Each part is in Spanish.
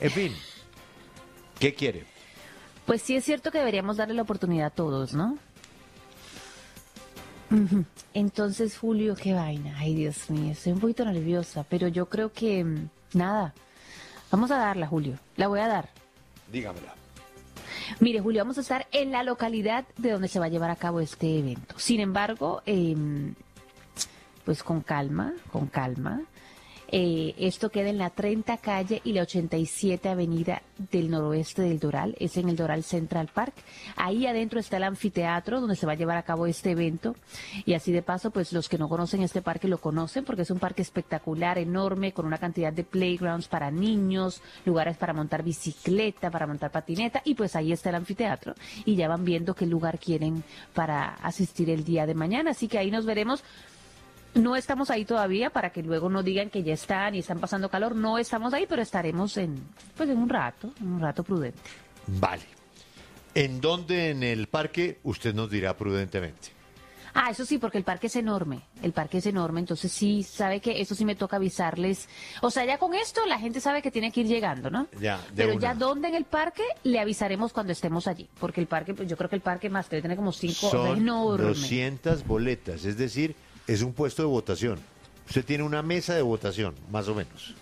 En fin, ¿qué quiere? Pues sí es cierto que deberíamos darle la oportunidad a todos, ¿no? Ujú. Entonces, Julio, qué vaina. Ay, Dios mío, estoy un poquito nerviosa, pero yo creo que nada. Vamos a darla, Julio. La voy a dar. Dígamela. Mire, Julio, vamos a estar en la localidad de donde se va a llevar a cabo este evento. Sin embargo, pues con calma, con calma. Esto queda en la 30 calle y la 87 avenida del noroeste del Doral, es en el Doral Central Park. Ahí adentro está el anfiteatro donde se va a llevar a cabo este evento. Y así de paso, pues los que no conocen este parque lo conocen porque es un parque espectacular, enorme, con una cantidad de playgrounds para niños, lugares para montar bicicleta, para montar patineta. Y pues ahí está el anfiteatro. Y ya van viendo qué lugar quieren para asistir el día de mañana. Así que ahí nos veremos. No estamos ahí todavía para que luego no digan que ya están y están pasando calor. No estamos ahí, pero estaremos en un rato prudente. Vale. ¿En dónde en el parque? Usted nos dirá prudentemente. Ah, eso sí, porque el parque es enorme. El parque es enorme, entonces sí, sabe que eso sí me toca avisarles. O sea, ya con esto la gente sabe que tiene que ir llegando, ¿no? Ya, de Pero una. ya dónde en el parque le avisaremos cuando estemos allí. Porque el parque, pues yo creo que el parque más debe tener como 5, o sea, es Son enorme. 200 boletas, es decir, es un puesto de votación. Usted tiene una mesa de votación, más o menos.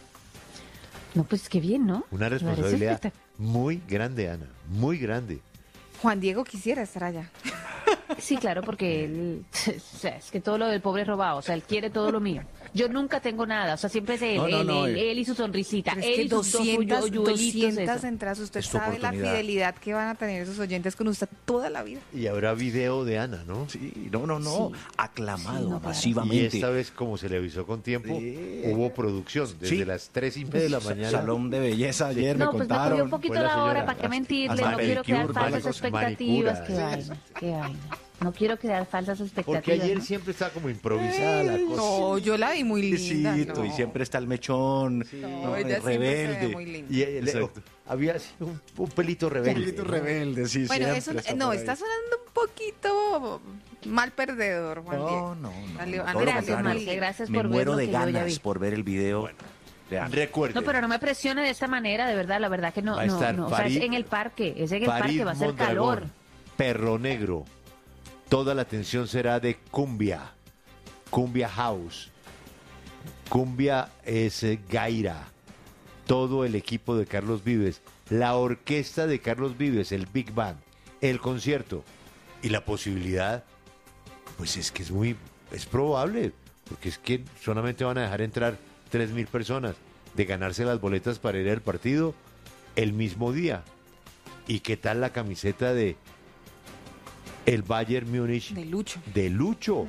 No, pues qué bien, ¿no? Una Me parece responsabilidad espectac- muy grande, Ana, muy grande. Juan Diego quisiera estar allá. Sí, claro, porque él, o sea, es que todo lo del pobre es robado, o sea, él quiere todo lo mío. Yo nunca tengo nada, o sea, siempre es él, él y su sonrisita, Pero él es que y sus 200, hoyuelitos, 200 eso. entradas, usted Es tu sabe la oportunidad. fidelidad que van a tener esos oyentes con usted toda la vida. Y habrá video de Ana, ¿no? Sí, no. Sí. Aclamado Sí, no, claro. Y masivamente. esta vez, como se le avisó con tiempo, Sí. hubo producción desde Sí. las 3:30 de la mañana. Salón de belleza ayer No, me pues me cogió contaron. un poquito Fue la la hora, señora. ¿para qué mentirle? Hasta No quiero crear pedicure, falsas manicura. expectativas, qué Manicura. vaina, qué vaina. No quiero crear falsas expectativas. Porque ayer ¿no? siempre estaba como improvisada la cosa. No, yo la vi muy linda. Quietecito, no. y siempre está el mechón, No, ella siempre se ve rebelde. muy linda. Y Exacto. había así un pelito rebelde. Pelito ¿no? rebelde, sí, Bueno, siempre eso está no, por ahí. está sonando un poquito mal perdedor, Juan Diego. No. Salió- todo Ana, lo Gracias, salió muy contrario. Marce, linda. gracias Me por ver muero lo de que yo ya ganas vi. por ver el video. de Ana. Recuerde. No, pero no me presione de esta manera, de verdad, la verdad que no, Va a estar no, o sea, es Farid- en el parque, es en el Farid parque, va a ser Mondragón, calor. Perro Negro. Toda la atención será de cumbia. Cumbia House. Cumbia es Gaira. Todo el equipo de Carlos Vives. La orquesta de Carlos Vives, el Big Band. El concierto. Y la posibilidad, pues es que es probable. Porque es que solamente van a dejar entrar 3.000 personas. De ganarse las boletas para ir al partido el mismo día. ¿Y qué tal la camiseta de el Bayern Múnich De Lucho. de Lucho?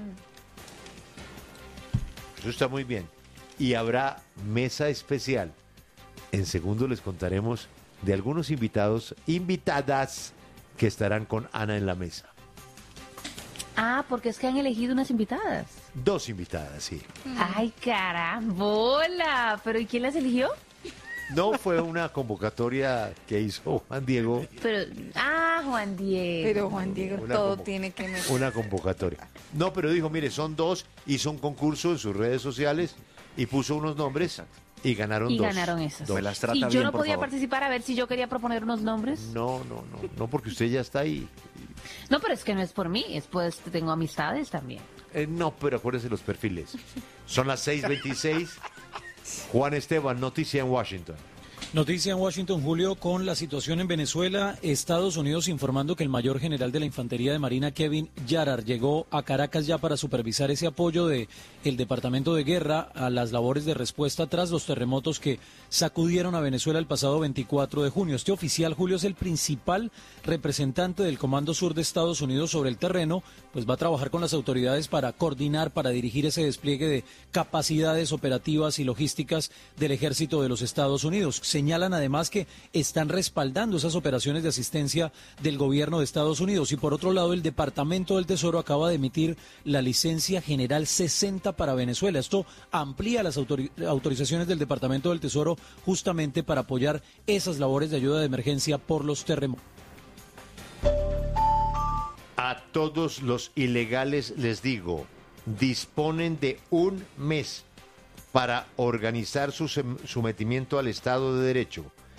Eso está muy bien. Y habrá mesa especial. En segundo les contaremos de algunos invitadas que estarán con Ana en la mesa. Ah, porque es que han elegido unas invitadas. 2 invitadas, sí. Ay, carambola, pero ¿y quién las eligió? No fue una convocatoria que hizo Juan Diego, Pero, Juan Diego. Pero Juan Diego Una todo como- tiene que meter. una convocatoria. No, pero dijo, mire, son 2, hizo un concurso en sus redes sociales y puso unos nombres y ganaron Y 2. ganaron esas. Me las trata Y yo bien, no por podía favor. participar a ver si yo quería proponer unos nombres. No, porque usted ya está ahí. No, pero es que no es por mí, es pues tengo amistades también. No, pero acuérdese los perfiles. Son las 6:26. Juan Esteban, noticia en Washington. Noticia en Washington, Julio, con la situación en Venezuela. Estados Unidos informando que el mayor general de la Infantería de Marina, Kevin Yarad, llegó a Caracas ya para supervisar ese apoyo de el Departamento de Guerra a las labores de respuesta tras los terremotos que sacudieron a Venezuela el pasado 24 de junio. Este oficial, Julio, es el principal representante del Comando Sur de Estados Unidos sobre el terreno, pues va a trabajar con las autoridades para coordinar, para dirigir ese despliegue de capacidades operativas y logísticas del Ejército de los Estados Unidos. Señalan además que están respaldando esas operaciones de asistencia del gobierno de Estados Unidos. Y por otro lado, el Departamento del Tesoro acaba de emitir la licencia general 60 para Venezuela. Esto amplía las autorizaciones del Departamento del Tesoro justamente para apoyar esas labores de ayuda de emergencia por los terremotos. A todos los ilegales les digo, disponen de un mes para organizar su sometimiento al Estado de Derecho.